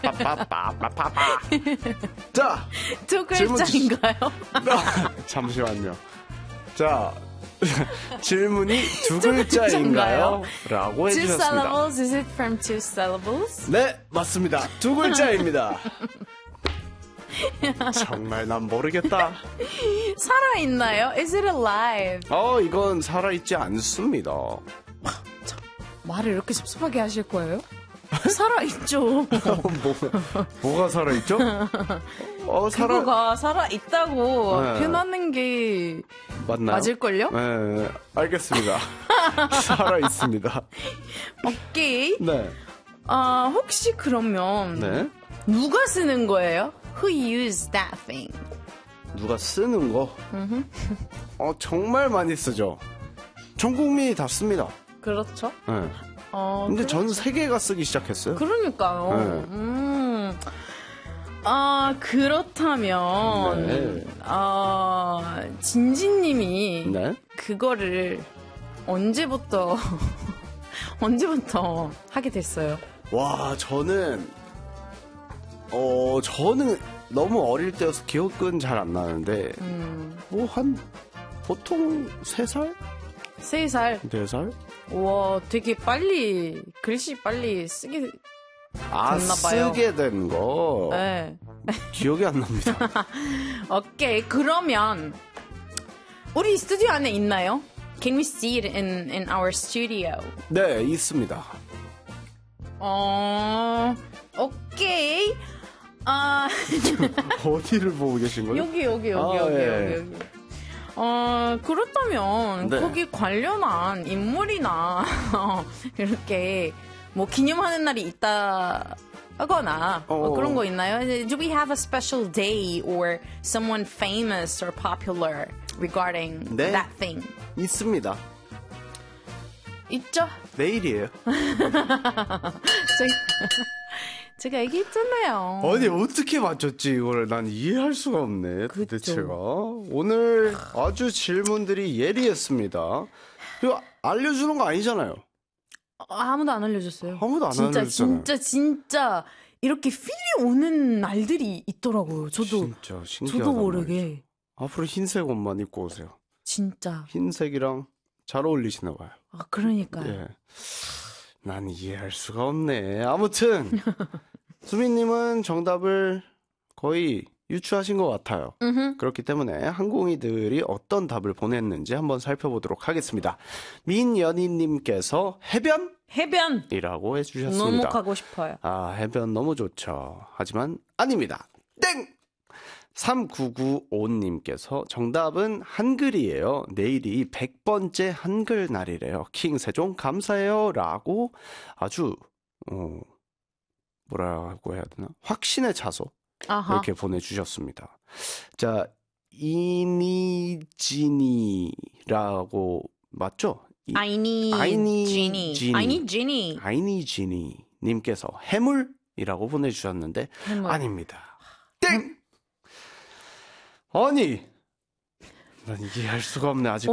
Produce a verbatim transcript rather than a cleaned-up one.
빠빠빠빠빠빠. 자, 두 글자인가요? 잠시만요. 자, 질문이 두 글자인가요? 라고 해주셨습니다. Two syllables? Is it from two syllables? 네, 맞습니다. 두 글자입니다. 정말 난 모르겠다. 살아있나요? Is it alive? 어, 이건 살아있지 않습니다. 말을 이렇게 섭섭하게 하실 거예요? 살아있죠. 뭐, 뭐가 살아있죠? 어, 살아... 그거가 살아있다고 네. 표현하는 게 맞나요? 맞을걸요? 네, 알겠습니다. 살아있습니다. 오케이. 네. 아, 혹시 그러면 네. 누가 쓰는 거예요? Who used that thing? 누가 쓰는 거? 어, 정말 많이 쓰죠. 전 국민이 다 씁니다. 그렇죠. 네. 어, 근데 그렇죠. 전 세계가 쓰기 시작했어요. 그러니까요. 네. 음. 아, 그렇다면, 네. 아, 진지님이 네. 그거를 언제부터, 언제부터 하게 됐어요? 와, 저는, 어, 저는 너무 어릴 때여서 기억은 잘 안 나는데, 음, 뭐, 한, 보통 세 살? 세 살. 네 살? 와, 되게 빨리, 글씨 빨리 쓰게, 아, 됐나봐요. 쓰게 된 거. 네. 기억이 안 납니다. 오케이, 그러면, 우리 스튜디오 안에 있나요? Can we see it in, in our studio? 네, 있습니다. 어, 오케이. 아, 어디를 보고 계신 거예요? 여기, 여기, 여기, 아, 여기, 예. 여기, 여기. 어, 그렇다면, 네. 거기 관련한 인물이나, 이렇게, 뭐, 기념하는 날이 있다, 하거나, 뭐 어. 그런 거 있나요? Do we have a special day or someone famous or popular regarding 네. that thing? 있습니다. 있죠? 내일이에요. 제가, 제가 얘기했잖아요. 아니, 어떻게 맞췄지, 이거를. 난 이해할 수가 없네, 그쵸. 도대체가. 오늘 아주 질문들이 예리했습니다. 그리고 알려주는 거 아니잖아요. 아무도 안 알려줬어요. 아무도 안 진짜, 알려줬잖아요. 진짜, 진짜, 이렇게 필이 오는 날들이 있더라고요. 저도, 진짜 신기하단 저도 모르게. 말이죠. 앞으로 흰색 옷만 입고 오세요. 진짜. 흰색이랑 잘 어울리시나 봐요. 아, 그러니까요. 예. 난 이해할 수가 없네. 아무튼 수민님은 정답을 거의 유추하신 것 같아요. 음흠. 그렇기 때문에 항공이들이 어떤 답을 보냈는지 한번 살펴보도록 하겠습니다. 민연희님께서 해변? 해변! 이라고 해주셨습니다. 너무 가고 싶어요. 아, 해변 너무 좋죠. 하지만 아닙니다. 땡! 삼구구오님께서 정답은 한글이에요. 내일이 백 번째 한글 날이래요. 킹 세종 감사해요. 라고 아주 어, 뭐라고 해야 되나? 확신에 차서 아하. 이렇게 보내주셨습니다. 자, 이니지니라고 맞죠? 이, 아이니 아이니 지니. 지니. 아이니 지니. 아이니지니 님께서 해물이라고 보내주셨는데 해물. 아닙니다. 땡! 아니 난 이해할 수가 없네. 아직